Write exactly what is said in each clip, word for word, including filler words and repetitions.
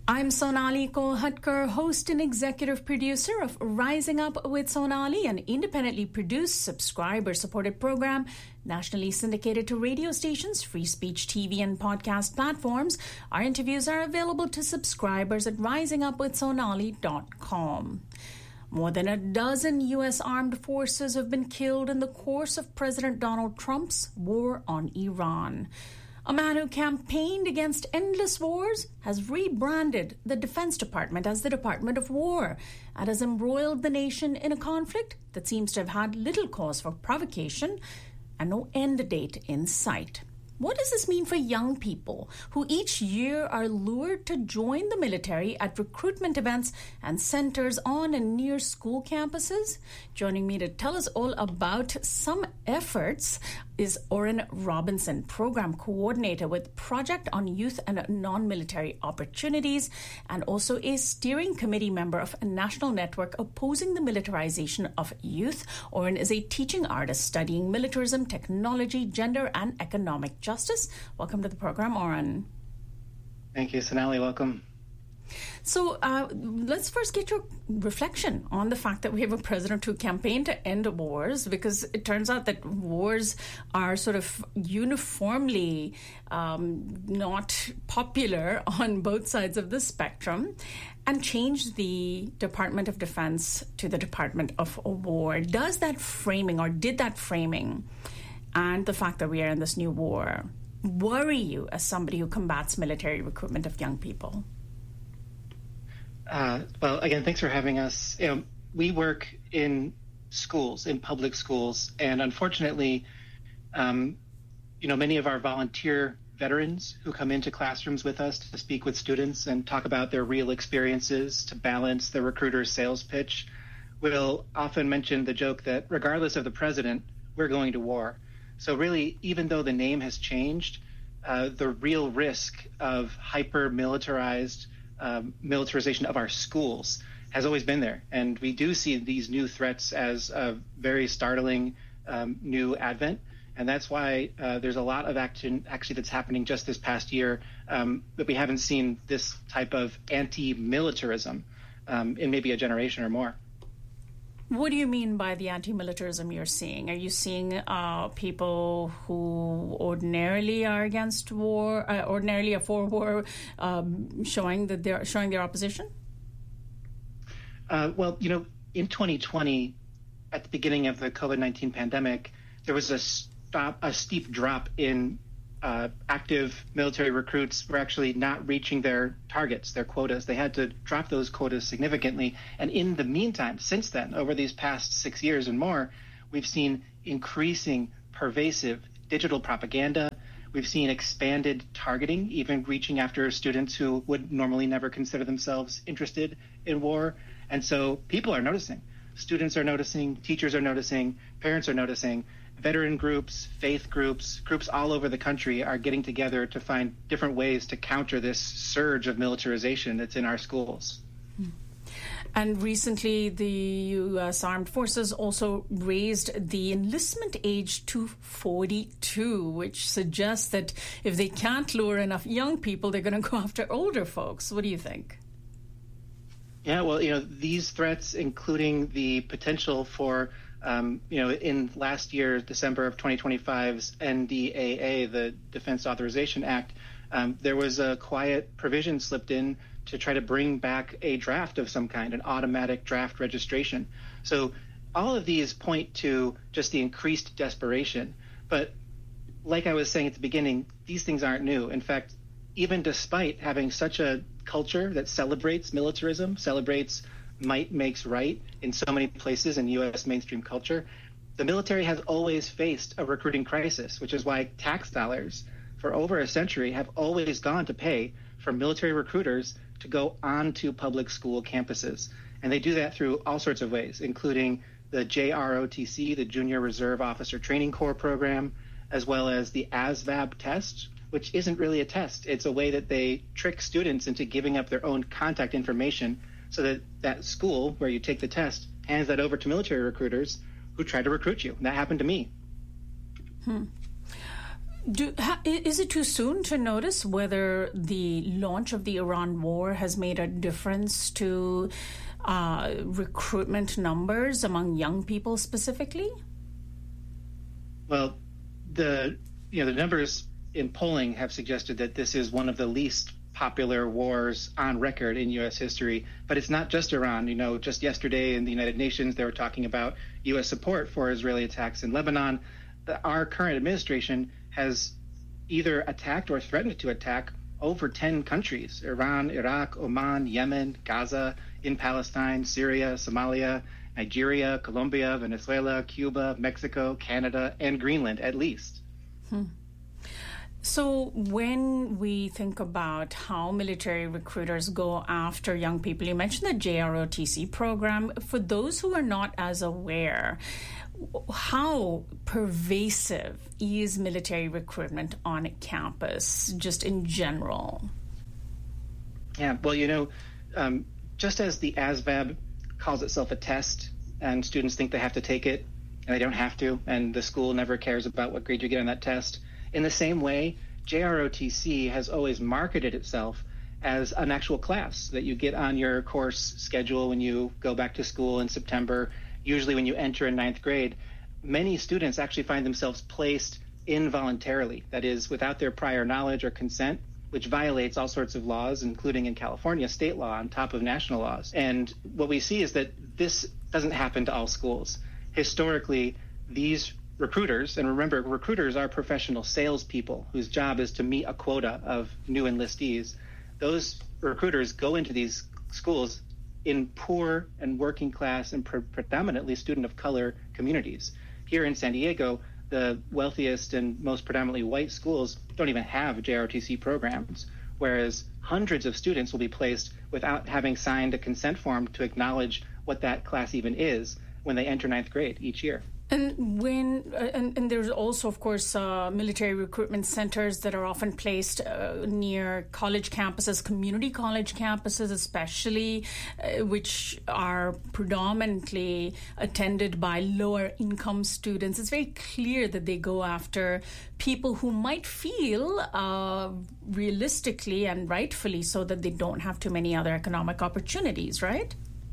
I'm Sonali Kolhatkar, host and executive producer of Rising Up with Sonali, an independently produced, subscriber-supported program, nationally syndicated to radio stations, free speech T V and podcast platforms. Our interviews are available to subscribers at rising up with sonali dot com. More than a dozen U S armed forces have been killed in the course of President Donald Trump's war on Iran. A man who campaigned against endless wars has rebranded the Defense Department as the Department of War and has embroiled the nation in a conflict that seems to have had little cause for provocation and no end date in sight. What does this mean for young people who each year are lured to join the military at recruitment events and centers on and near school campuses? Joining me to tell us all about some efforts is Oren Robinson, Program Coordinator with Project on Youth and Non-Military Opportunities, and also a steering committee member of a national network opposing the militarization of youth. Oren is a teaching artist studying militarism, technology, gender, and economic justice. Welcome to the program, Oren. Thank you, Sonali. Welcome. So uh, let's first get your reflection on the fact that we have a president who campaigned to end wars, because it turns out that wars are sort of uniformly um, not popular on both sides of the spectrum, and changed the Department of Defense to the Department of War. Does that framing, or did that framing, and the fact that we are in this new war, worry you as somebody who combats military recruitment of young people? Uh, well, again, thanks for having us. You know, we work in schools, in public schools, and unfortunately, um, you know, many of our volunteer veterans who come into classrooms with us to speak with students and talk about their real experiences to balance the recruiter's sales pitch will often mention the joke that regardless of the president, we're going to war. So really, even though the name has changed, uh, the real risk of hyper-militarized Um, militarization of our schools has always been there. And we do see these new threats as a very startling um, new advent. And that's why uh, there's a lot of action actually that's happening just this past year um, that we haven't seen this type of anti-militarism um, in maybe a generation or more. What do you mean by the anti-militarism you're seeing? Are you seeing uh, people who ordinarily are against war, uh, ordinarily are for war, um, showing that they're showing their opposition? Uh, well, you know, in twenty twenty, at the beginning of the COVID nineteen pandemic, there was a stop, a steep drop in uh, active military recruits were actually not reaching their targets, their quotas. They had to drop those quotas significantly. And in the meantime, since then, over these past six years and more, we've seen increasing pervasive digital propaganda. We've seen expanded targeting, even reaching after students who would normally never consider themselves interested in war. And so people are noticing. Students are noticing, teachers are noticing, parents are noticing. Veteran groups, faith groups, groups all over the country are getting together to find different ways to counter this surge of militarization that's in our schools. And recently, the U S Armed Forces also raised the enlistment age to forty-two, which suggests that if they can't lure enough young people, they're going to go after older folks. What do you think? Yeah, well, you know, these threats, including the potential for Um, you know, in last year, December of twenty twenty-five's N D A A, the Defense Authorization Act, um, there was a quiet provision slipped in to try to bring back a draft of some kind, an automatic draft registration. So all of these point to just the increased desperation. But like I was saying at the beginning, these things aren't new. In fact, even despite having such a culture that celebrates militarism, celebrates might makes right in so many places in U S mainstream culture, the military has always faced a recruiting crisis, which is why tax dollars for over a century have always gone to pay for military recruiters to go onto public school campuses. And they do that through all sorts of ways, including the J R O T C, the Junior Reserve Officer Training Corps program, as well as the A S V A B test, which isn't really a test. It's a way that they trick students into giving up their own contact information so that that school where you take the test hands that over to military recruiters who try to recruit you. And that happened to me. Hmm. Do, ha, is it too soon to notice whether the launch of the Iran war has made a difference to uh, recruitment numbers among young people specifically? Well, the you know the numbers in polling have suggested that this is one of the least popular wars on record in U S history. But it's not just Iran. You know, just yesterday in the United Nations, they were talking about U S support for Israeli attacks in Lebanon. The, our current administration has either attacked or threatened to attack over ten countries: Iran, Iraq, Oman, Yemen, Gaza, in Palestine, Syria, Somalia, Nigeria, Colombia, Venezuela, Cuba, Mexico, Canada, and Greenland, at least. Hmm. So when we think about how military recruiters go after young people, you mentioned the J R O T C program. For those who are not as aware, how pervasive is military recruitment on campus, just in general? Yeah, well, you know, um, just as the A S V A B calls itself a test and students think they have to take it, and they don't have to, and the school never cares about what grade you get on that test, in the same way, J R O T C has always marketed itself as an actual class that you get on your course schedule when you go back to school in September, usually when you enter in ninth grade. Many students actually find themselves placed involuntarily, that is, without their prior knowledge or consent, which violates all sorts of laws, including in California, state law on top of national laws. And what we see is that this doesn't happen to all schools. Historically, these recruiters, and remember, recruiters are professional salespeople whose job is to meet a quota of new enlistees. Those recruiters go into these schools in poor and working class and pre- predominantly student of color communities. Here in San Diego, the wealthiest and most predominantly white schools don't even have J R O T C programs, whereas hundreds of students will be placed without having signed a consent form to acknowledge what that class even is when they enter ninth grade each year. And when uh, and, and there's also, of course, uh, military recruitment centers that are often placed uh, near college campuses, community college campuses especially, uh, which are predominantly attended by lower income students. It's very clear that they go after people who might feel uh, realistically and rightfully so that they don't have too many other economic opportunities, right?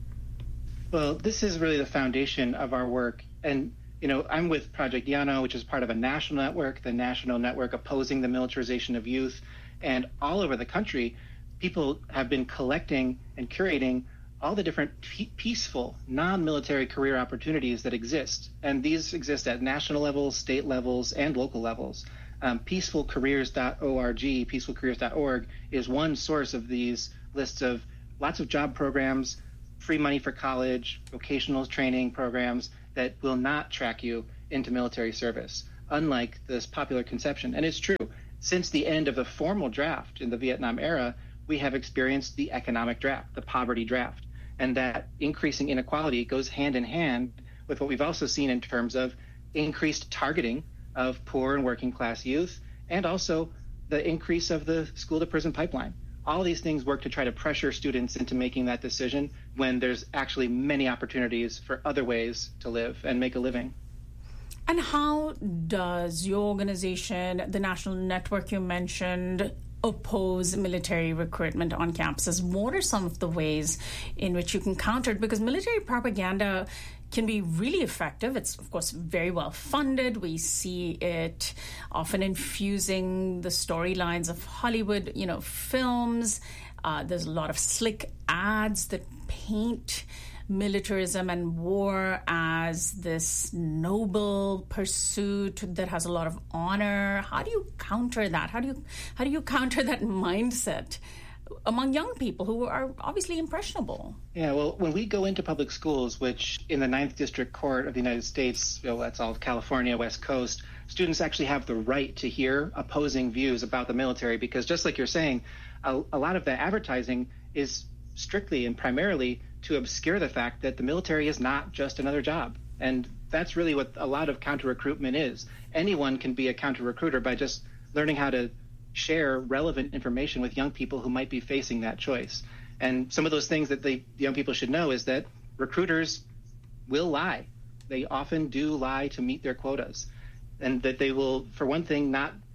Well, this is really the foundation of our work. And You know, I'm with Project Yano, which is part of a national network, the National Network Opposing the Militarization of Youth. And all over the country, people have been collecting and curating all the different p- peaceful, non-military career opportunities that exist. And these exist at national levels, state levels, and local levels. Um, peaceful careers dot org, peaceful careers dot org, is one source of these lists of lots of job programs, free money for college, vocational training programs that will not track you into military service, unlike this popular conception. And it's true. Since the end of the formal draft in the Vietnam era, we have experienced the economic draft, the poverty draft. And that increasing inequality goes hand in hand with what we've also seen in terms of increased targeting of poor and working class youth, and also the increase of the school-to-prison pipeline. All these things work to try to pressure students into making that decision when there's actually many opportunities for other ways to live and make a living. And how does your organization, the National Network you mentioned, oppose military recruitment on campuses? What are some of the ways in which you can counter it? Because military propaganda can be really effective. It's, of course, very well funded. We see it often infusing the storylines of Hollywood, you know, films. Uh, there's a lot of slick ads that paint militarism and war as this noble pursuit that has a lot of honor. How do you counter that? How do you how do you counter that mindset among young people who are obviously impressionable? Yeah, well, when we go into public schools, which in the Ninth District Court of the United States, you know, that's all of California, West Coast, students actually have the right to hear opposing views about the military, because just like you're saying, a, a lot of the advertising is strictly and primarily to obscure the fact that the military is not just another job. And that's really what a lot of counter-recruitment is. Anyone can be a counter-recruiter by just learning how to share relevant information with young people who might be facing that choice. And some of those things that the young people should know is that recruiters will lie. They often do lie to meet their quotas. And that they will, for one thing, not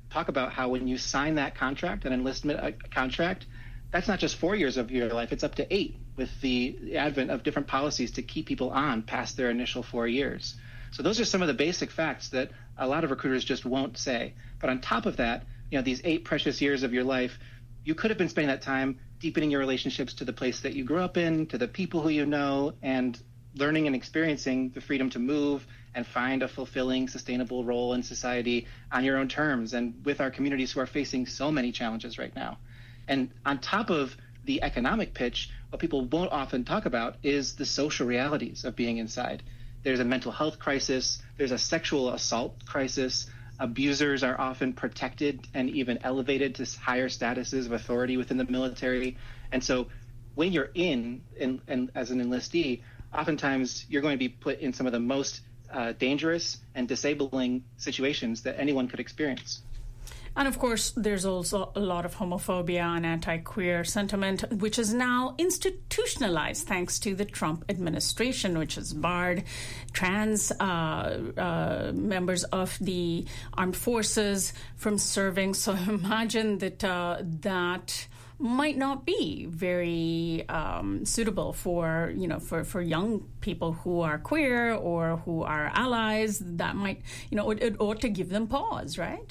talk about how when you sign that contract, an enlistment uh, contract, that's not just four years of your life, it's up to eight with the advent of different policies to keep people on past their initial four years. So those are some of the basic facts that a lot of recruiters just won't say. But on top of that, you know, these eight precious years of your life, you could have been spending that time deepening your relationships to the place that you grew up in, to the people who you know, and learning and experiencing the freedom to move and find a fulfilling, sustainable role in society on your own terms and with our communities who are facing so many challenges right now. And on top of the economic pitch, what people won't often talk about is the social realities of being inside. There's a mental health crisis. There's a sexual assault crisis. Abusers are often protected and even elevated to higher statuses of authority within the military. And so when you're in, in, in as an enlistee, oftentimes you're going to be put in some of the most uh, dangerous and disabling situations that anyone could experience. And of course, there's also a lot of homophobia and anti-queer sentiment, which is now institutionalized thanks to the Trump administration, which has barred trans uh, uh, members of the armed forces from serving. So imagine that uh, that might not be very um, suitable for, you know, for, for young people who are queer or who are allies. That might, you know, it, it ought to give them pause, right?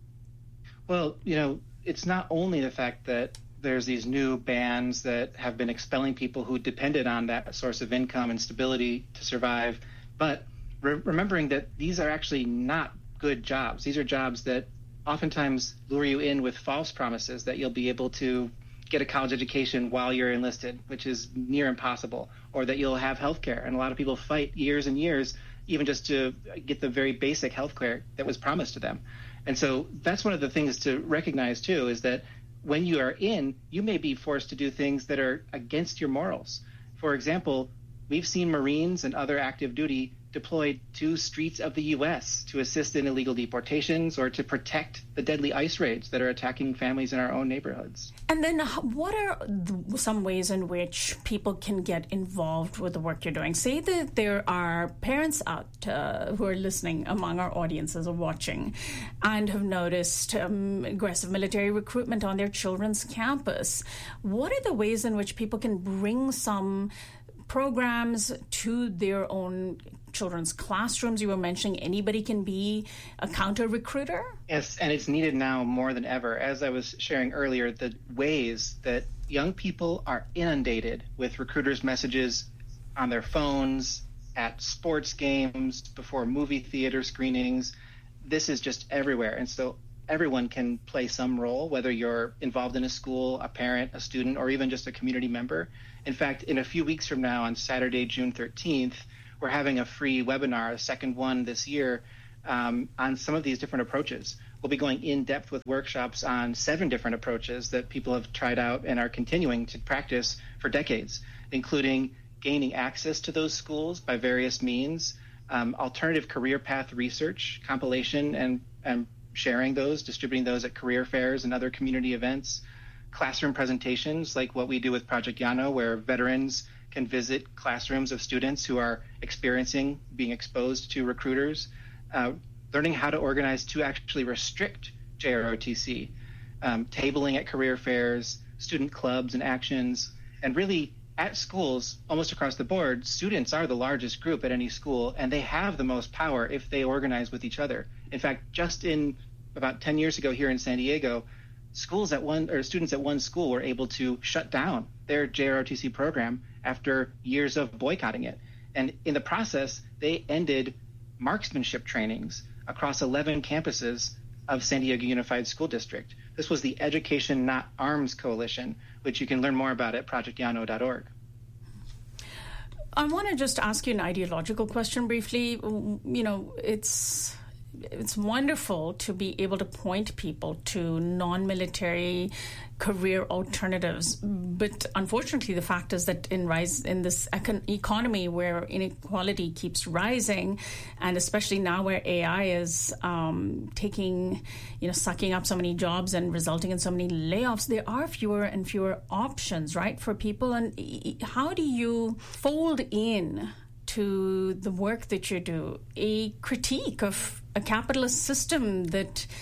Well, you know, it's not only the fact that there's these new bans that have been expelling people who depended on that source of income and stability to survive, but re- remembering that these are actually not good jobs. These are jobs that oftentimes lure you in with false promises that you'll be able to get a college education while you're enlisted, which is near impossible, or that you'll have health care. And a lot of people fight years and years even just to get the very basic health care that was promised to them. And so that's one of the things to recognize, too, is that when you are in, you may be forced to do things that are against your morals. For example, we've seen Marines and other active duty deployed to streets of the U S to assist in illegal deportations or to protect the deadly ICE raids that are attacking families in our own neighborhoods. And then what are the, some ways in which people can get involved with the work you're doing? Say that there are parents out uh, who are listening among our audiences or watching and have noticed um, aggressive military recruitment on their children's campus. What are the ways in which people can bring some programs to their own children's classrooms? You were mentioning anybody can be a counter recruiter. Yes, and it's needed now more than ever. As I was sharing earlier, the ways that young people are inundated with recruiters' messages on their phones, at sports games, before movie theater screenings, this is just everywhere. And so everyone can play some role, whether you're involved in a school, a parent, a student, or even just a community member. In fact, in a few weeks from now, on Saturday, June thirteenth, we're having a free webinar, a second one this year, um, on some of these different approaches. We'll be going in depth with workshops on seven different approaches that people have tried out and are continuing to practice for decades, including gaining access to those schools by various means, um, alternative career path research, compilation and, and sharing those, distributing those at career fairs and other community events, classroom presentations like what we do with Project Yano, where veterans can visit classrooms of students who are experiencing being exposed to recruiters, uh, learning how to organize to actually restrict J R O T C, um, tabling at career fairs, student clubs and actions, and really at schools almost across the board, students are the largest group at any school, and they have the most power if they organize with each other. In fact, just in about ten years ago here in San Diego, schools at one or students at one school were able to shut down their J R O T C program after years of boycotting it. And in the process, they ended marksmanship trainings across eleven campuses of San Diego Unified School District. This was the Education Not Arms Coalition, which you can learn more about at project yano dot org. I want to just ask you an ideological question briefly. You know, it's it's wonderful to be able to point people to non-military career alternatives, but unfortunately the fact is that in rise in this econ- economy where inequality keeps rising, and especially now where A I is um, taking, you know, sucking up so many jobs and resulting in so many layoffs, there are fewer and fewer options, right, for people. And how do you fold in to the work that you do a critique of a capitalist system that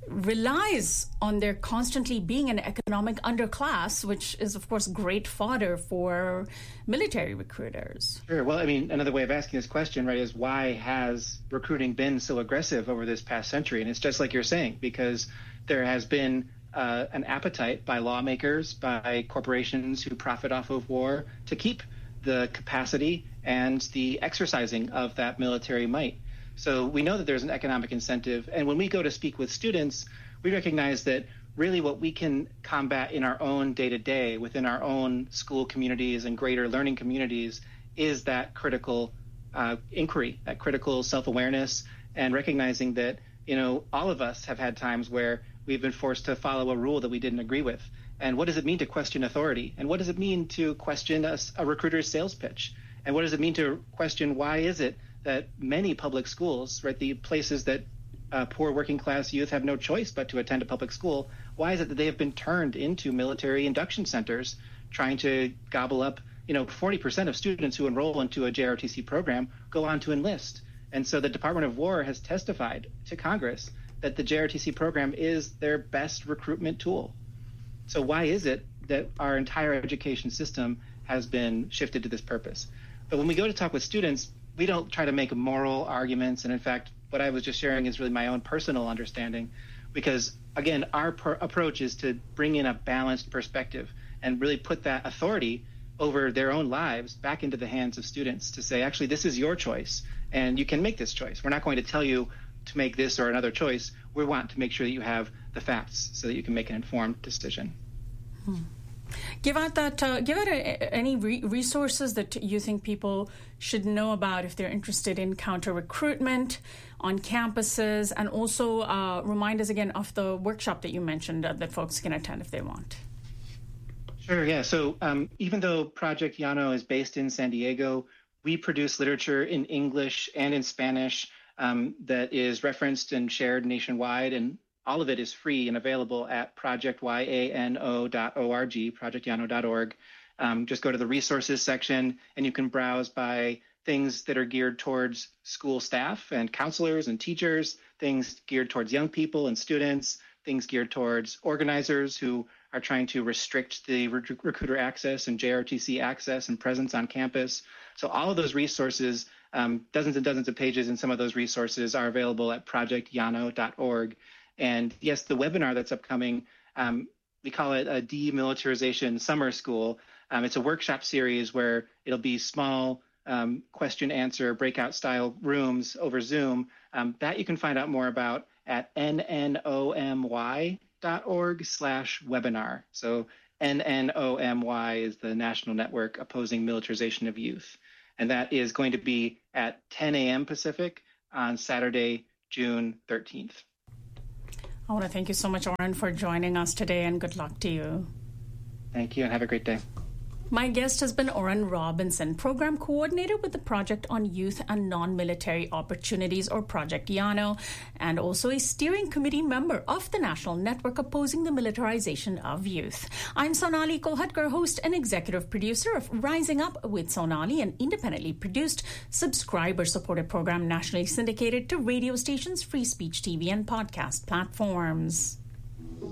relies on there constantly being an economic underclass, which is, of course, great fodder for military recruiters. Sure. Well, I mean, another way of asking this question, right, is why has recruiting been so aggressive over this past century? And it's just like you're saying, because there has been uh, an appetite by lawmakers, by corporations who profit off of war to keep the capacity and the exercising of that military might. So we know that there's an economic incentive. And when we go to speak with students, we recognize that really what we can combat in our own day-to-day, within our own school communities and greater learning communities, is that critical uh, inquiry, that critical self-awareness, and recognizing that, you know, all of us have had times where we've been forced to follow a rule that we didn't agree with. And what does it mean to question authority? And what does it mean to question a, a recruiter's sales pitch? And what does it mean to question why is it that many public schools, right, the places that uh, poor working class youth have no choice but to attend a public school, why is it that they have been turned into military induction centers trying to gobble up, you know, forty percent of students who enroll into a J R O T C program go on to enlist. And so the Department of War has testified to Congress that the J R O T C program is their best recruitment tool. So why is it that our entire education system has been shifted to this purpose? But when we go to talk with students, we don't try to make moral arguments. And in fact, what I was just sharing is really my own personal understanding, because, again, our per- approach is to bring in a balanced perspective and really put that authority over their own lives back into the hands of students to say, actually, this is your choice, and you can make this choice. We're not going to tell you to make this or another choice. We want to make sure that you have the facts so that you can make an informed decision. Hmm. Give out that. Uh, give out a, any re- resources that you think people should know about if they're interested in counter recruitment on campuses, and also uh, remind us again of the workshop that you mentioned uh, that folks can attend if they want. Sure. Yeah. So um, even though Project Llano is based in San Diego, we produce literature in English and in Spanish um, that is referenced and shared nationwide, and all of it is free and available at project yano dot org, project llano dot org. Um, just go to the resources section, and you can browse by things that are geared towards school staff and counselors and teachers, things geared towards young people and students, things geared towards organizers who are trying to restrict the rec- recruiter access and J R O T C access and presence on campus. So all of those resources, um, dozens and dozens of pages in some of those resources, are available at project llano dot org. And yes, the webinar that's upcoming, um, we call it a demilitarization summer school. Um, it's a workshop series where it'll be small um, question answer breakout style rooms over Zoom. Um, that you can find out more about at nnomy dot org slash webinar. So N N O M Y is the National Network Opposing Militarization of Youth. And that is going to be at ten a.m. Pacific on Saturday, June thirteenth. I want to thank you so much, Oren, for joining us today, and good luck to you. Thank you, and have a great day. My guest has been Oren Robinson, Program Coordinator with the Project on Youth and Non-Military Opportunities, or Project Llano, and also a steering committee member of the National Network Opposing the Militarization of Youth. I'm Sonali Kolhatkar, host and executive producer of Rising Up with Sonali, an independently produced, subscriber-supported program nationally syndicated to radio stations, free speech T V, and podcast platforms.